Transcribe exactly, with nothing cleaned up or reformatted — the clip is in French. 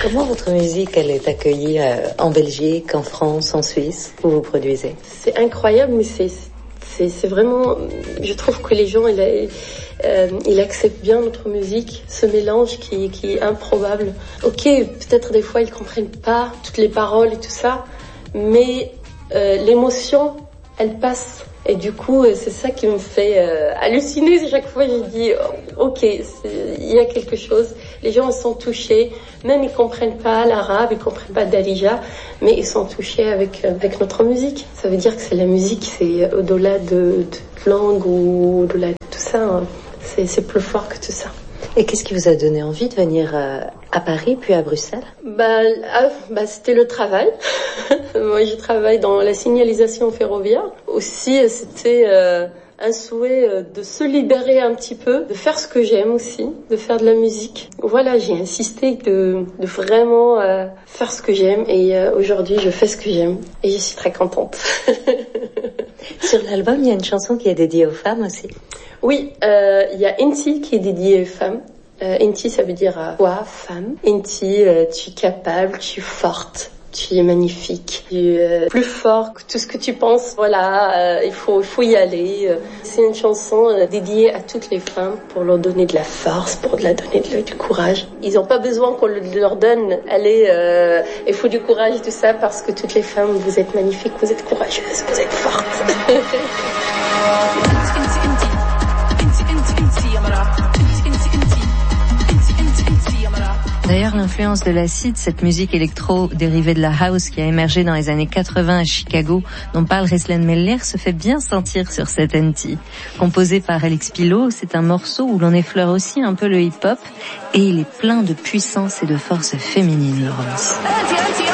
Comment votre musique, elle est accueillie euh, en Belgique, en France, en Suisse, où vous produisez? C'est incroyable, mais c'est, c'est, c'est vraiment... Je trouve que les gens, ils, euh, ils acceptent bien notre musique, ce mélange qui, qui est improbable. Ok, peut-être des fois, ils comprennent pas toutes les paroles et tout ça, mais euh, l'émotion, elle passe. Et du coup, c'est ça qui me fait euh, halluciner. Chaque fois, je dis, oh, ok, il y a quelque chose. Les gens, ils sont touchés. Même ils comprennent pas l'arabe, ils comprennent pas Darija, mais ils sont touchés avec avec notre musique. Ça veut dire que c'est la musique, c'est au-delà de, de langue ou au-delà de tout ça. Hein. C'est, c'est plus fort que tout ça. Et qu'est-ce qui vous a donné envie de venir euh, à Paris puis à Bruxelles? Bah, ah, bah c'était le travail. Moi, je travaille dans la signalisation ferroviaire. Aussi, c'était euh, un souhait euh, de se libérer un petit peu, de faire ce que j'aime aussi, de faire de la musique. Voilà, j'ai insisté de, de vraiment euh, faire ce que j'aime et euh, aujourd'hui, je fais ce que j'aime et je suis très contente. Sur l'album, il y a une chanson qui est dédiée aux femmes aussi. Oui, euh, il y a Inti qui est dédiée aux femmes. Euh, Inti, ça veut dire euh, toi, femme. Inti, euh, tu es capable, tu es forte, tu es magnifique, tu es euh, plus fort que tout ce que tu penses. Voilà, euh, il faut, il faut y aller. C'est une chanson euh, dédiée à toutes les femmes pour leur donner de la force, pour leur donner de, du courage. Ils n'ont pas besoin qu'on leur donne, allez, euh, il faut du courage et tout ça parce que toutes les femmes, vous êtes magnifiques, vous êtes courageuses, vous êtes fortes. D'ailleurs, l'influence de l'acide, cette musique électro dérivée de la house qui a émergé dans les années quatre-vingts à Chicago, dont parle Reslen Meller, se fait bien sentir sur cet N T. Composé par Alex Pilot, c'est un morceau où l'on effleure aussi un peu le hip-hop et il est plein de puissance et de force féminine, Laurence.